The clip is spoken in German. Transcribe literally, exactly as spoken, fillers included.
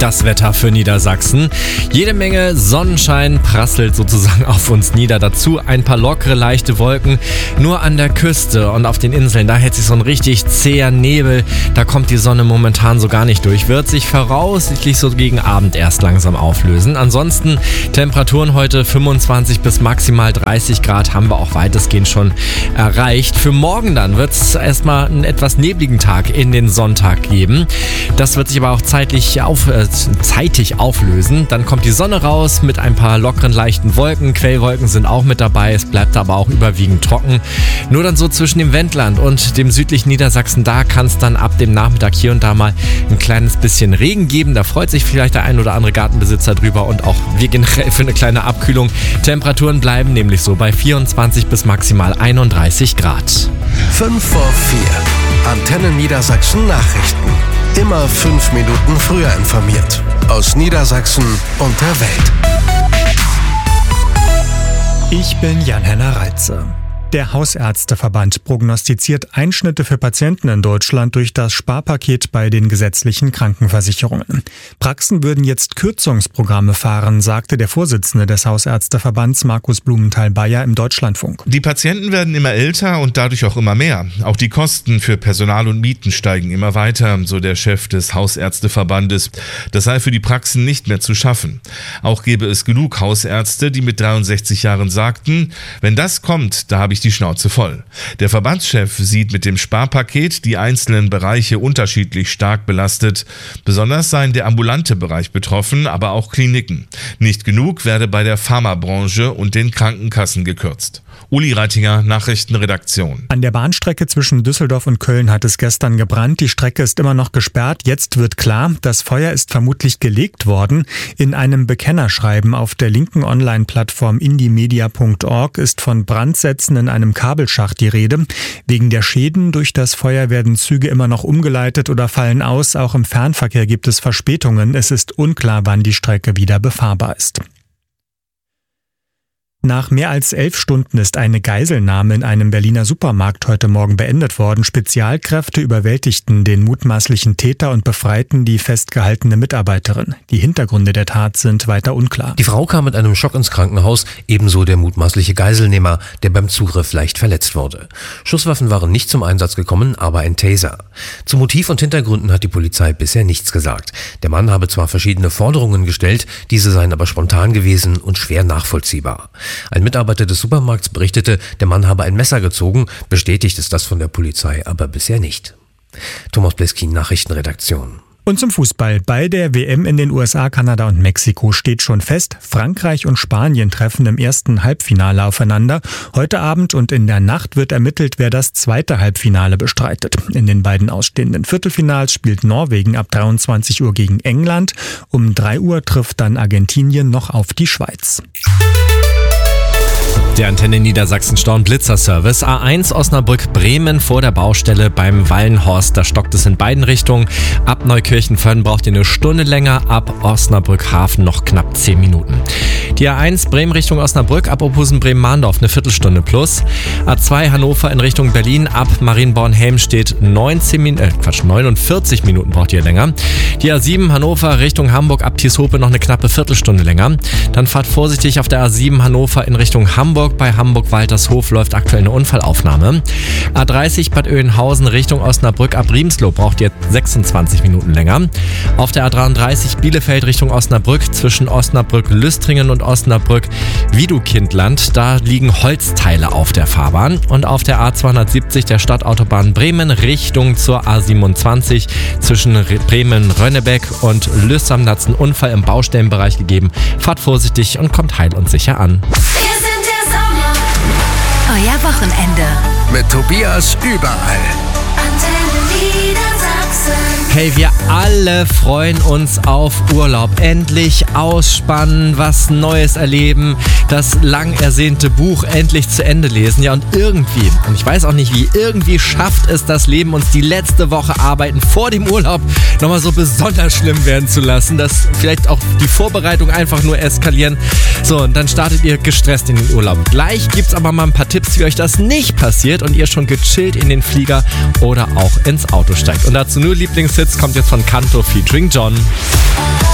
Das Wetter für Niedersachsen. Jede Menge Sonnenschein prasselt sozusagen auf uns nieder. Dazu ein paar lockere, leichte Wolken. Nur an der Küste und auf den Inseln, da hält sich so ein richtig zäher Nebel. Da kommt die Sonne momentan so gar nicht durch. Wird sich voraussichtlich so gegen Abend erst langsam auflösen. Ansonsten Temperaturen heute fünfundzwanzig bis maximal dreißig Grad haben wir auch weitestgehend schon erreicht. Für morgen dann wird es erstmal einen etwas nebligen Tag in den Sonntag geben. Das wird sich aber auch zeitlich auf, äh, zeitig auflösen. Dann kommt die Sonne raus mit ein paar lockeren, leichten Wolken. Quellwolken sind auch mit dabei. Es bleibt aber auch überwiegend trocken. Nur dann so zwischen dem Wendland und dem südlichen Niedersachsen, da kann es dann ab dem Nachmittag hier und da mal ein kleines bisschen Regen geben. Da freut sich vielleicht der ein oder andere Gartenbesitzer drüber und auch wir generell für eine kleine Abkühlung. Temperaturen bleiben nämlich so bei vierundzwanzig bis maximal einunddreißig Grad. fünf vor vier. Antenne Niedersachsen Nachrichten. Immer fünf Minuten früher informiert. Aus Niedersachsen und der Welt. Ich bin Jan-Henner Reitze. Der Hausärzteverband prognostiziert Einschnitte für Patienten in Deutschland durch das Sparpaket bei den gesetzlichen Krankenversicherungen. Praxen würden jetzt Kürzungsprogramme fahren, sagte der Vorsitzende des Hausärzteverbands Markus Blumenthal-Bayer im Deutschlandfunk. Die Patienten werden immer älter und dadurch auch immer mehr. Auch die Kosten für Personal und Mieten steigen immer weiter, so der Chef des Hausärzteverbandes. Das sei für die Praxen nicht mehr zu schaffen. Auch gäbe es genug Hausärzte, die mit dreiundsechzig Jahren sagten, wenn das kommt, da habe ich die Schnauze voll. Der Verbandschef sieht mit dem Sparpaket die einzelnen Bereiche unterschiedlich stark belastet. Besonders seien der ambulante Bereich betroffen, aber auch Kliniken. Nicht genug werde bei der Pharmabranche und den Krankenkassen gekürzt. Uli Reitinger, Nachrichtenredaktion. An der Bahnstrecke zwischen Düsseldorf und Köln hat es gestern gebrannt. Die Strecke ist immer noch gesperrt. Jetzt wird klar, das Feuer ist vermutlich gelegt worden. In einem Bekennerschreiben auf der linken Online-Plattform indiemedia punkt org ist von Brandsätzen in einem Kabelschacht die Rede. Wegen der Schäden durch das Feuer werden Züge immer noch umgeleitet oder fallen aus. Auch im Fernverkehr gibt es Verspätungen. Es ist unklar, wann die Strecke wieder befahrbar ist. Nach mehr als elf Stunden ist eine Geiselnahme in einem Berliner Supermarkt heute Morgen beendet worden. Spezialkräfte überwältigten den mutmaßlichen Täter und befreiten die festgehaltene Mitarbeiterin. Die Hintergründe der Tat sind weiter unklar. Die Frau kam mit einem Schock ins Krankenhaus, ebenso der mutmaßliche Geiselnehmer, der beim Zugriff leicht verletzt wurde. Schusswaffen waren nicht zum Einsatz gekommen, aber ein Taser. Zu Motiv und Hintergründen hat die Polizei bisher nichts gesagt. Der Mann habe zwar verschiedene Forderungen gestellt, diese seien aber spontan gewesen und schwer nachvollziehbar. Ein Mitarbeiter des Supermarkts berichtete, der Mann habe ein Messer gezogen, bestätigt ist das von der Polizei aber bisher nicht. Thomas Bleskin, Nachrichtenredaktion. Und zum Fußball. Bei der W M in den U S A, Kanada und Mexiko steht schon fest, Frankreich und Spanien treffen im ersten Halbfinale aufeinander. Heute Abend und in der Nacht wird ermittelt, wer das zweite Halbfinale bestreitet. In den beiden ausstehenden Viertelfinals spielt Norwegen ab dreiundzwanzig Uhr gegen England. Um drei Uhr trifft dann Argentinien noch auf die Schweiz. Der Antenne Niedersachsen Stau-und-Blitzer-Service. A eins Osnabrück-Bremen vor der Baustelle beim Wallenhorst. Da stockt es in beiden Richtungen. Ab Neukirchen-Föhn braucht ihr eine Stunde länger. Ab Osnabrück-Hafen noch knapp zehn Minuten. Die A eins Bremen Richtung Osnabrück. Ab Opusen-Bremen-Mahndorf eine Viertelstunde plus. A zwei Hannover in Richtung Berlin. Ab Marienborn-Helmstedt neunzehn Min- äh, Quatsch, neunundvierzig Minuten braucht ihr länger. Die A sieben Hannover Richtung Hamburg. Ab Tieshope noch eine knappe Viertelstunde länger. Dann fahrt vorsichtig auf der A sieben Hannover in Richtung Hamburg. Bei Hamburg-Waltershof läuft aktuell eine Unfallaufnahme. A dreißig Bad Oeynhausen Richtung Osnabrück ab Riemsloh braucht ihr sechsundzwanzig Minuten länger. Auf der A dreiunddreißig Bielefeld Richtung Osnabrück zwischen Osnabrück-Lüstringen und Osnabrück-Widukindland, da liegen Holzteile auf der Fahrbahn. Und auf der A zweihundertsiebzig der Stadtautobahn Bremen Richtung zur A siebenundzwanzig zwischen Bremen-Rönnebeck und Lüssam hat es einen Unfall im Baustellenbereich gegeben. Fahrt vorsichtig und kommt heil und sicher an. Euer Wochenende. Mit Tobias überall. Antenne Niedersachsen. Hey, wir alle freuen uns auf Urlaub. Endlich ausspannen, was Neues erleben, das lang ersehnte Buch endlich zu Ende lesen. Ja, und irgendwie, und ich weiß auch nicht wie, irgendwie schafft es das Leben, uns die letzte Woche Arbeiten vor dem Urlaub nochmal so besonders schlimm werden zu lassen, dass vielleicht auch die Vorbereitung einfach nur eskalieren. So, und dann startet ihr gestresst in den Urlaub. Gleich gibt's aber mal ein paar Tipps, wie euch das nicht passiert und ihr schon gechillt in den Flieger oder auch ins Auto steigt. Und dazu nur Lieblingshits kommt jetzt von Canto featuring John.